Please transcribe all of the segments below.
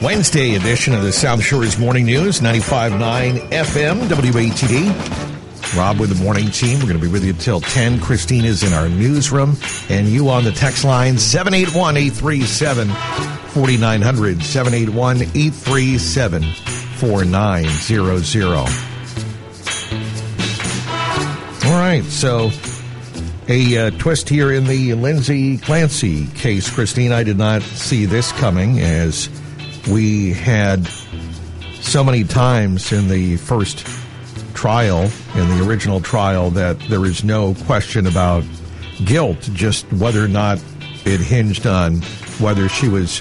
Wednesday edition of the South Shores Morning News, 95.9 FM, WATD. Rob with the morning team. We're going to be with you till 10. Christine is in our newsroom. And you on the text line, 781-837-4900, 781-837-4900. All right, so a twist here in the Lindsay Clancy case. Christine, I did not see this coming, as we had so many times in the first trial, in the original trial, that there is no question about guilt, just whether or not it hinged on whether she was,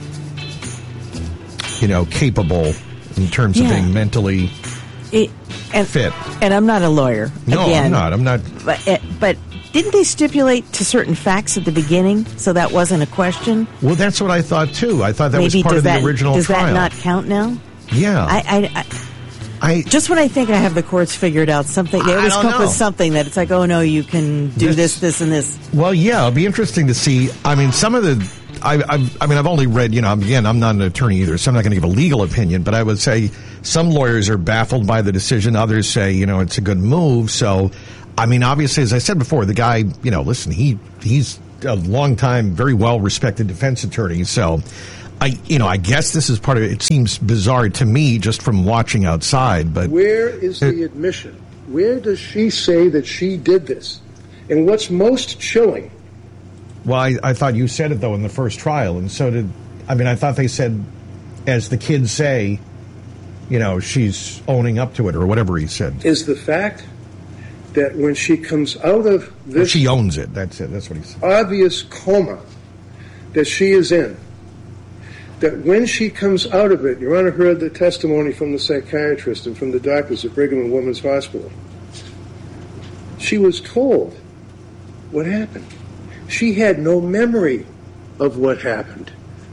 capable in terms of being mentally fit. And I'm not a lawyer. No, again, I'm not. But didn't they stipulate to certain facts at the beginning, so that wasn't a question? Well, that's what I thought, too. I thought that Maybe was part of the original trial. trial. Does that not count now? Yeah. I just when I think I have the courts figured out something, they always come up with something that it's like, oh, no, you can do this, and this. Well, yeah, it'll be interesting to see. I mean, some of the... I've only read, again, I'm not an attorney either, so I'm not going to give a legal opinion, but I would say some lawyers are baffled by the decision. Others say, it's a good move. So, obviously, as I said before, the guy, listen, he's a long-time, very well-respected defense attorney. So, I guess this is part of it. It seems bizarre to me just from watching outside. But where is the admission? Where does she say that she did this? And what's most chilling? Well, I thought you said it, though, in the first trial, and so did... I thought they said, as the kids say, she's owning up to it, or whatever he said. Is the fact that when she comes out of this... Well, she owns it, that's it, that's what he said. ...obvious coma that she is in, that when she comes out of it, Your Honor heard the testimony from the psychiatrist and from the doctors at Brigham and Women's Hospital. She was told what happened. She had no memory of what happened.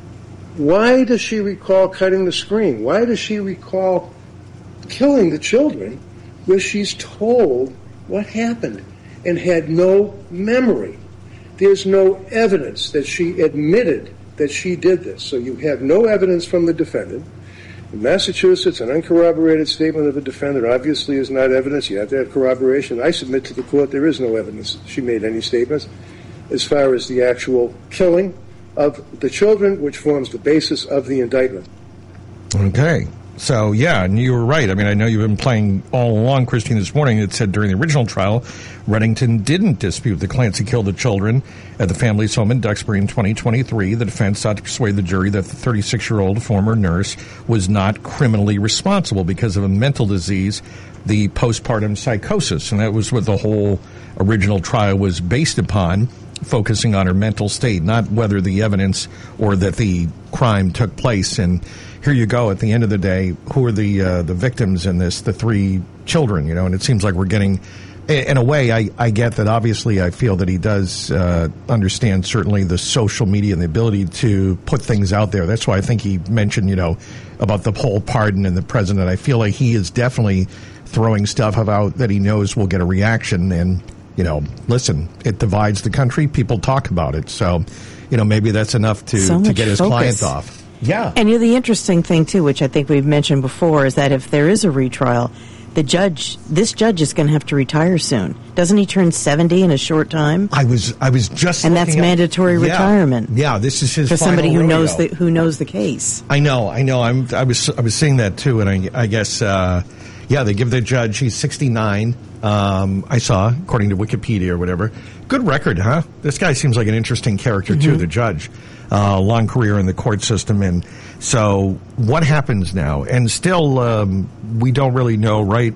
Why does she recall cutting the screen? Why does she recall killing the children where she's told what happened and had no memory? There's no evidence that she admitted that she did this. So you have no evidence from the defendant. In Massachusetts, an uncorroborated statement of a defendant obviously is not evidence. You have to have corroboration. I submit to the court there is no evidence she made any statements as far as the actual killing of the children, which forms the basis of the indictment. Okay. So, yeah, and you were right. I know you've been playing all along, Christine, this morning. It said during the original trial, Reddington didn't dispute that Clancy killed the children at the family's home in Duxbury in 2023. The defense sought to persuade the jury that the 36-year-old former nurse was not criminally responsible because of a mental disease, the postpartum psychosis. And that was what the whole original trial was based upon, focusing on her mental state, not whether the evidence or that the crime took place. And here you go, at the end of the day, who are the victims in this? The three children, and it seems like we're getting, in a way, I get that. Obviously, I feel that he does understand certainly the social media and the ability to put things out there. That's why I think he mentioned, about the whole pardon and the president. I feel like he is definitely throwing stuff out that he knows will get a reaction. And listen, it divides the country. People talk about it. So, maybe that's enough to get his client off. Yeah. And the interesting thing, too, which I think we've mentioned before, is that if there is a retrial, this judge is going to have to retire soon. Doesn't he turn 70 in a short time? I was just and that's mandatory retirement. Yeah, this is his for final somebody who rodeo. knows the case. I know. I was seeing that too, and I guess they give the judge, he's 69. I saw, according to Wikipedia or whatever. Good record, huh? This guy seems like an interesting character too, the judge. Long career in the court system. And so what happens now? And still, we don't really know, right,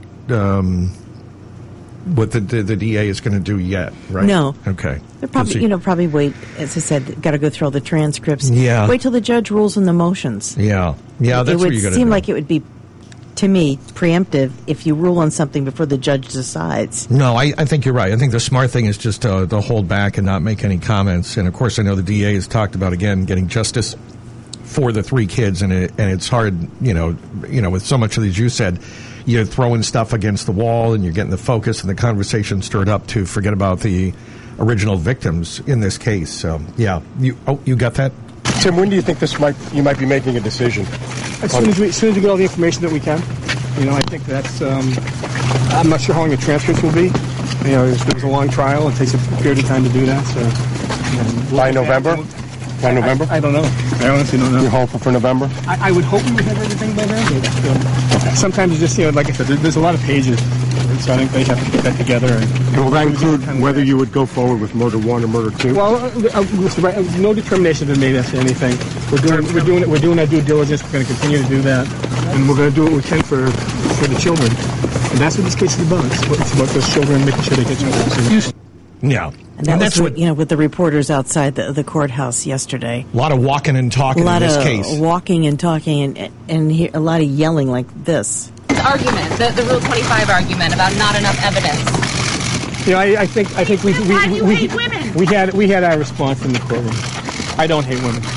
what the DA is going to do yet, right? No. Okay. They'll probably wait, as I said, got to go through all the transcripts. Yeah. Wait till the judge rules on the motions. Yeah. Yeah, that's what you got to do. It would seem like it would be, to me, preemptive if you rule on something before the judge decides. No, I think you're right. I think the smart thing is just to hold back and not make any comments. And, of course, I know the DA has talked about, again, getting justice for the three kids, and it's hard, with so much of these, you said, you're throwing stuff against the wall and you're getting the focus and the conversation stirred up to forget about the original victims in this case. So, yeah. You got that? Tim, when do you think you might be making a decision? As soon as we get all the information that we can. I think that's. I'm not sure how long the transcripts will be. There was a long trial. It takes a period of time to do that. So by November. By November? I don't know. I honestly don't know. You're hoping for November? I would hope we would have everything by then. But sometimes it's just like I said, there's a lot of pages, so I think they have to put that together. And will that include whether you would go forward with Murder 1 or Murder 2? Well, no determination has been made as to anything. We're doing our due diligence. We're going to continue to do that, and we're going to do what we can for the children. And that's what this case is about. It's about those children, making sure they get justice. Yeah. And that's what with the reporters outside the courthouse yesterday. A lot of walking and talking in this case. A lot of walking and talking and a lot of yelling like this. The argument, the Rule 25 argument about not enough evidence. I think we had our response in the courtroom. I don't hate women.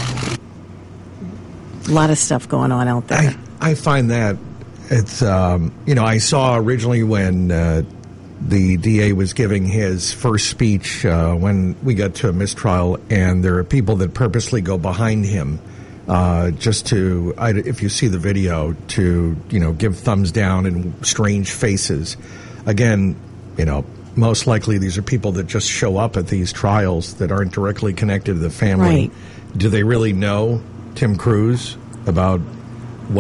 A lot of stuff going on out there. I find that it's I saw originally when the DA was giving his first speech when we got to a mistrial, and there are people that purposely go behind him just to, if you see the video, to give thumbs down and strange faces. Again, most likely these are people that just show up at these trials that aren't directly connected to the family. Right. Do they really know Tim Cruz about